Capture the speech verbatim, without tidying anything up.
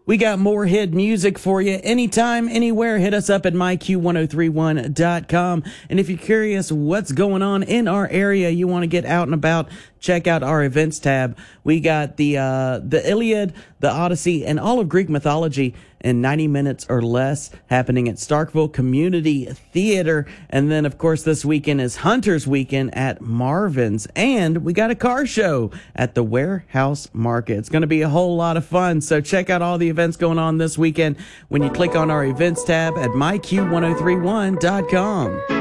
We got more hit music for you anytime, anywhere. Hit us up at my q ten thirty-one dot com. And if you're curious what's going on in our area, you want to get out and about, check out our events tab. We got the uh, the Iliad, the Odyssey, and all of Greek mythology in ninety minutes or less, happening at Starkville Community Theater. And then, of course, this weekend is Hunter's Weekend at Marvin's. And we got a car show at the Warehouse Market. It's going to be a whole lot of fun. So check out all the events going on this weekend when you click on our events tab at my q ten thirty-one dot com.